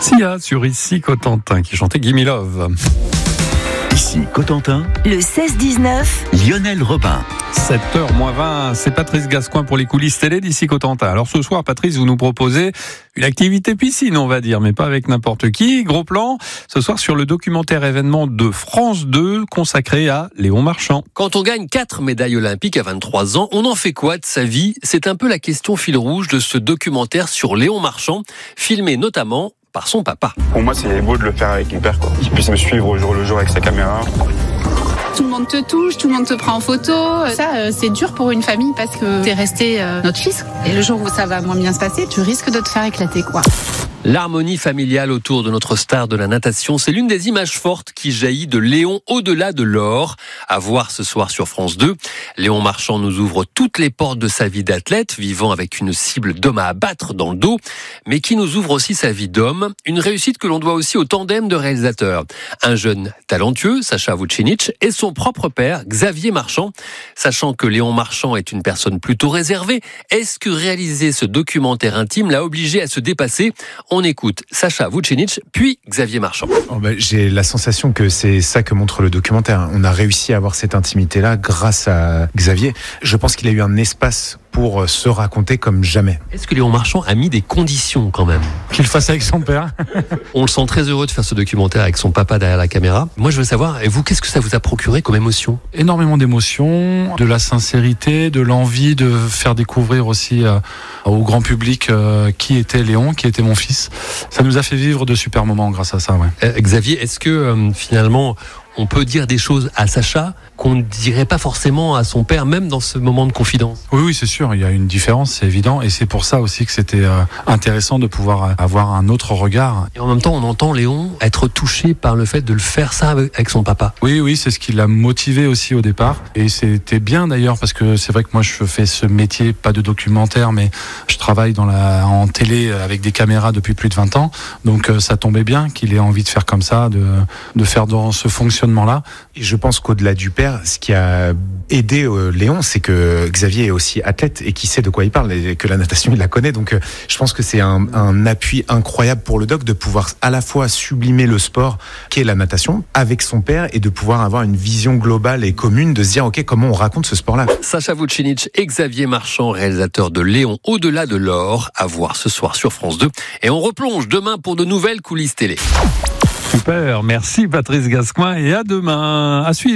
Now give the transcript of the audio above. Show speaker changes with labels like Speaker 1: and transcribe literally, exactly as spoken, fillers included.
Speaker 1: Sia sur Ici Cotentin qui chantait Gimme Love.
Speaker 2: Ici Cotentin,
Speaker 3: le seize dix-neuf,
Speaker 2: Lionel Robin.
Speaker 1: sept heures moins vingt, c'est Patrice Gascoin pour les coulisses télé d'Ici Cotentin. Alors ce soir, Patrice, vous nous proposez une activité piscine, on va dire, mais pas avec n'importe qui. Gros plan, ce soir sur le documentaire événement de France deux consacré à Léon Marchand.
Speaker 4: Quand on gagne quatre médailles olympiques à vingt-trois ans, on en fait quoi de sa vie ? C'est un peu la question fil rouge de ce documentaire sur Léon Marchand, filmé notamment par son papa.
Speaker 5: Pour moi, c'est beau de le faire avec mon père, quoi. Qu'il puisse me suivre au jour le jour avec sa caméra.
Speaker 6: Tout le monde te touche, tout le monde te prend en photo. Ça, euh, c'est dur pour une famille parce que t'es resté euh, notre fils. Et le jour où ça va moins bien se passer, tu risques de te faire éclater, quoi.
Speaker 4: L'harmonie familiale autour de notre star de la natation, c'est l'une des images fortes qui jaillit de Léon au-delà de l'or. À voir ce soir sur France deux. Léon Marchand nous ouvre toutes les portes de sa vie d'athlète, vivant avec une cible d'homme à abattre dans le dos, mais qui nous ouvre aussi sa vie d'homme. Une réussite que l'on doit aussi au tandem de réalisateurs. Un jeune talentueux, Sacha Vucinic, et son propre père, Xavier Marchand. Sachant que Léon Marchand est une personne plutôt réservée, est-ce que réaliser ce documentaire intime l'a obligé à se dépasser ? On écoute Sacha Vucinic, puis Xavier Marchand.
Speaker 7: Oh ben, j'ai la sensation que c'est ça que montre le documentaire. On a réussi à avoir cette intimité-là grâce à Xavier. Je pense qu'il a eu un espace pour se raconter comme jamais.
Speaker 4: Est-ce que Léon Marchand a mis des conditions quand même ?
Speaker 8: Qu'il le fasse avec son père.
Speaker 4: On le sent très heureux de faire ce documentaire avec son papa derrière la caméra. Moi, je veux savoir, et vous, qu'est-ce que ça vous a procuré comme émotion ?
Speaker 8: Énormément d'émotions, de la sincérité, de l'envie de faire découvrir aussi euh, au grand public euh, qui était Léon, qui était mon fils. Ça nous a fait vivre de super moments grâce à ça. Ouais.
Speaker 4: Euh, Xavier, est-ce que euh, finalement, on peut dire des choses à Sacha qu'on ne dirait pas forcément à son père, même dans ce moment de confidence ?
Speaker 8: Oui, oui, c'est sûr, il y a une différence, c'est évident, et c'est pour ça aussi que c'était euh, intéressant de pouvoir avoir un autre regard.
Speaker 4: Et en même temps, on entend Léon être touché par le fait de le faire ça avec son papa.
Speaker 8: Oui, oui, c'est ce qui l'a motivé aussi au départ, et c'était bien d'ailleurs, parce que c'est vrai que moi je fais ce métier, pas de documentaire, mais je travaille dans la, en télé avec des caméras depuis plus de vingt ans, donc euh, ça tombait bien qu'il ait envie de faire comme ça, de, de faire dans ce fonctionnement-là.
Speaker 7: Et je pense qu'au-delà du père, ce qui a aidé euh, Léon, c'est que Xavier est aussi athlète et qui sait de quoi il parle et que la natation, il la connaît. Donc euh, je pense que c'est un, un appui incroyable pour le doc de pouvoir à la fois sublimer le sport qu'est la natation avec son père et de pouvoir avoir une vision globale et commune de se dire ok, comment on raconte ce sport-là.
Speaker 4: Sacha Vucinic et Xavier Marchand, réalisateur de Léon au-delà de l'or, à voir ce soir sur France deux. Et on replonge demain pour de nouvelles coulisses télé.
Speaker 1: Super, merci Patrice Gascoin et à demain. À suivre.